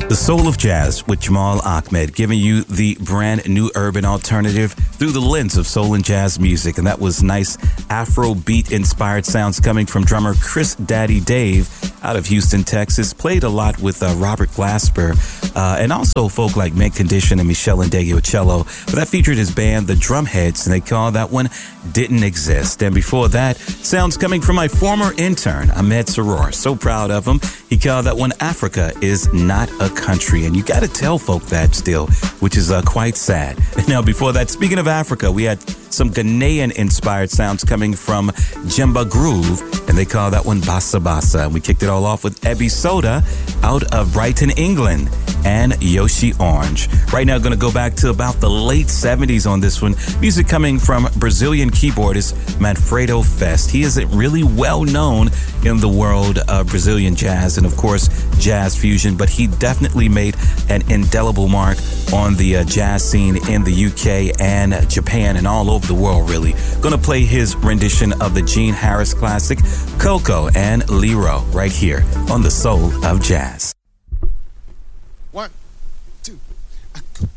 The Soul of Jazz with Jamal Ahmed, giving you the brand new urban alternative through the lens of soul and jazz music. And that was nice Afro beat inspired sounds coming from drummer Chris Daddy Dave out of Houston, Texas. Played a lot with Robert Glasper and also folk like Mint Condition and Michelle Ndegeocello. But that featured his band, the Drumheads, and they call that one Didn't Exist. And before that, sounds coming from my former intern, Ahmed Saror. So proud of him. He called that one Africa Is Not a Country. And you got to tell folk that still, which is quite sad. Now, before that, speaking of Africa, we had some Ghanaian-inspired sounds coming from Jemba Groove, and they call that one Bassa Bassa. And we kicked it all off with Ebby Soda out of Brighton, England, and Yoshi Orange. Right now, going to go back to about the late 70s on this one. Music coming from Brazilian keyboardist Manfredo Fest. He isn't really well known in the world of Brazilian jazz and, of course, jazz fusion, but he definitely made an indelible mark on the jazz scene in the UK and Japan and all over the world, really. Going to play his rendition of the Gene Harris classic, Coco and Lero, right here on The Soul of Jazz.